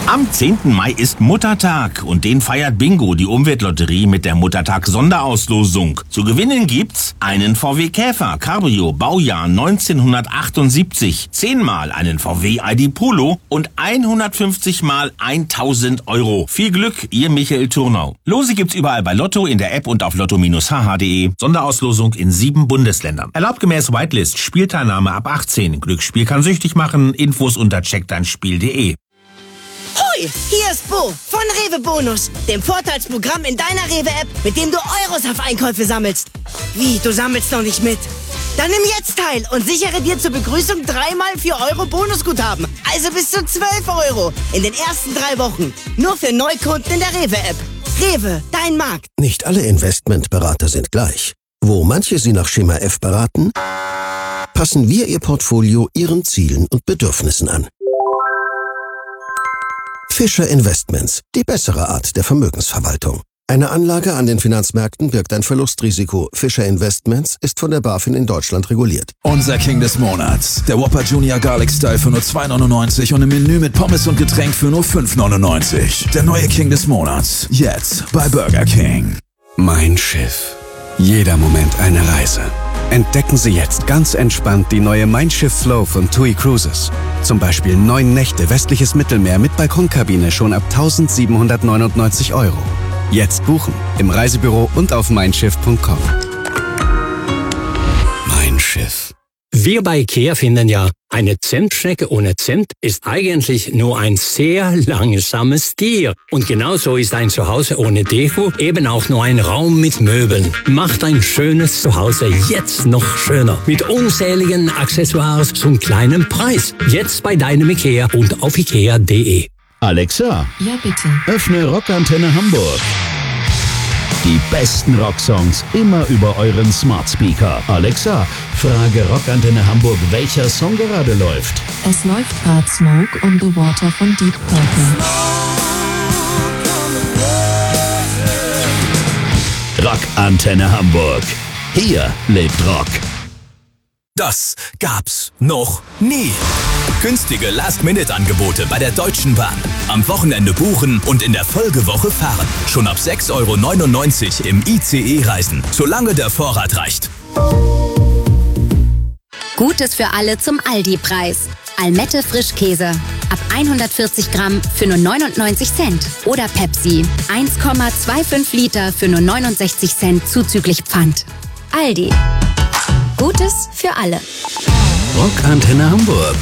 Am 10. Mai ist Muttertag und den feiert Bingo, die Umweltlotterie, mit der Muttertag-Sonderauslosung. Zu gewinnen gibt's einen VW Käfer Cabrio Baujahr 1978, 10-mal einen VW ID Polo und 150 mal 1000 Euro. Viel Glück, ihr Michael Turnau. Lose gibt's überall bei Lotto, in der App und auf lotto-hh.de. Sonderauslosung in 7 Bundesländern. Erlaubt gemäß Whitelist, Spielteilnahme ab 18. Glücksspiel kann süchtig machen. Infos unter checkdeinspiel.de. Hoi, hier ist Bo von Rewe Bonus, dem Vorteilsprogramm in deiner Rewe-App, mit dem du Euros auf Einkäufe sammelst. Wie, du sammelst noch nicht mit? Dann nimm jetzt teil und sichere dir zur Begrüßung 3-mal 4 Euro Bonusguthaben. Also bis zu 12 Euro in den ersten 3 Wochen. Nur für Neukunden in der Rewe-App. Rewe, dein Markt. Nicht alle Investmentberater sind gleich. Wo manche Sie nach Schema F beraten, passen wir Ihr Portfolio Ihren Zielen und Bedürfnissen an. Fischer Investments, die bessere Art der Vermögensverwaltung. Eine Anlage an den Finanzmärkten birgt ein Verlustrisiko. Fischer Investments ist von der BaFin in Deutschland reguliert. Unser King des Monats. Der Whopper Junior Garlic Style für nur 2,99 und ein Menü mit Pommes und Getränk für nur 5,99. Der neue King des Monats. Jetzt bei Burger King. Mein Schiff. Jeder Moment eine Reise. Entdecken Sie jetzt ganz entspannt die neue Mein Schiff Flow von TUI Cruises. Zum Beispiel 9 Nächte westliches Mittelmeer mit Balkonkabine schon ab 1.799 Euro. Jetzt buchen im Reisebüro und auf meinschiff.com. Mein Schiff. Wir bei IKEA finden ja, eine Zimtschnecke ohne Zimt ist eigentlich nur ein sehr langsames Tier. Und genauso ist ein Zuhause ohne Deko eben auch nur ein Raum mit Möbeln. Macht ein schönes Zuhause jetzt noch schöner. Mit unzähligen Accessoires zum kleinen Preis. Jetzt bei deinem IKEA und auf ikea.de. Alexa, ja bitte. Öffne Rockantenne Hamburg. Die besten Rocksongs immer über euren Smart Speaker. Alexa, frage Rockantenne Hamburg, welcher Song gerade läuft. Es läuft gerade Smoke on the Water von Deep Purple. Rockantenne Hamburg. Hier lebt Rock. Das gab's noch nie. Günstige Last-Minute-Angebote bei der Deutschen Bahn. Am Wochenende buchen und in der Folgewoche fahren. Schon ab 6,99 Euro im ICE reisen, solange der Vorrat reicht. Gutes für alle zum Aldi-Preis. Almette Frischkäse. Ab 140 Gramm für nur 99 Cent. Oder Pepsi. 1,25 Liter für nur 69 Cent zuzüglich Pfand. Aldi. Gutes für alle. Rockantenne Hamburg.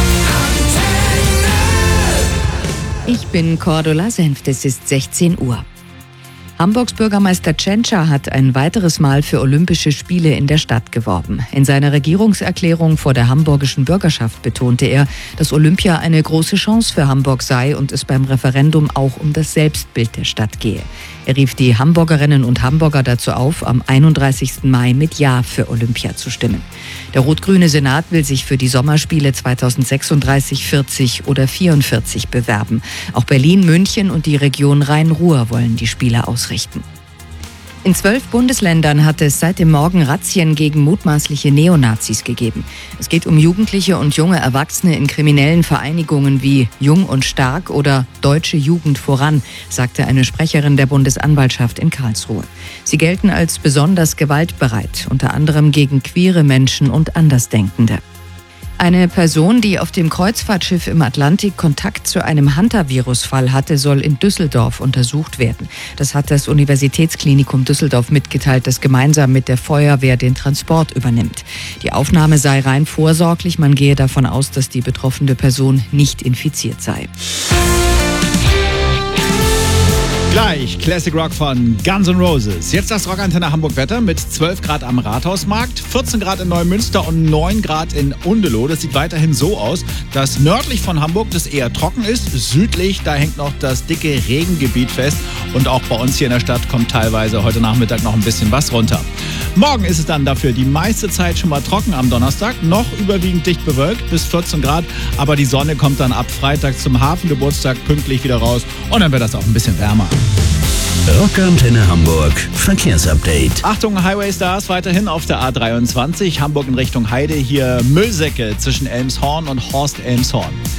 Ich bin Cordula Senft, es ist 16 Uhr. Hamburgs Bürgermeister Tschentscher hat ein weiteres Mal für Olympische Spiele in der Stadt geworben. In seiner Regierungserklärung vor der hamburgischen Bürgerschaft betonte er, dass Olympia eine große Chance für Hamburg sei und es beim Referendum auch um das Selbstbild der Stadt gehe. Er rief die Hamburgerinnen und Hamburger dazu auf, am 31. Mai mit Ja für Olympia zu stimmen. Der rot-grüne Senat will sich für die Sommerspiele 2036, 40 oder 44 bewerben. Auch Berlin, München und die Region Rhein-Ruhr wollen die Spiele ausrichten. In 12 Bundesländern hat es seit dem Morgen Razzien gegen mutmaßliche Neonazis gegeben. Es geht um Jugendliche und junge Erwachsene in kriminellen Vereinigungen wie Jung und Stark oder Deutsche Jugend voran, sagte eine Sprecherin der Bundesanwaltschaft in Karlsruhe. Sie gelten als besonders gewaltbereit, unter anderem gegen queere Menschen und Andersdenkende. Eine Person, die auf dem Kreuzfahrtschiff im Atlantik Kontakt zu einem Hantavirus-Fall hatte, soll in Düsseldorf untersucht werden. Das hat das Universitätsklinikum Düsseldorf mitgeteilt, das gemeinsam mit der Feuerwehr den Transport übernimmt. Die Aufnahme sei rein vorsorglich. Man gehe davon aus, dass die betroffene Person nicht infiziert sei. Gleich Classic Rock von Guns N' Roses. Jetzt das Rockantenne Hamburg Wetter mit 12 Grad am Rathausmarkt, 14 Grad in Neumünster und 9 Grad in Undeloh. Das sieht weiterhin so aus, dass nördlich von Hamburg das eher trocken ist. Südlich, da hängt noch das dicke Regengebiet fest. Und auch bei uns hier in der Stadt kommt teilweise heute Nachmittag noch ein bisschen was runter. Morgen ist es dann dafür die meiste Zeit schon mal trocken am Donnerstag. Noch überwiegend dicht bewölkt bis 14 Grad. Aber die Sonne kommt dann ab Freitag zum Hafengeburtstag pünktlich wieder raus. Und dann wird das auch ein bisschen wärmer. Rockantenne Hamburg Verkehrsupdate. Achtung, Highway Stars weiterhin auf der A23. Hamburg in Richtung Heide. Hier Müllsäcke zwischen Elmshorn und Horst Elmshorn.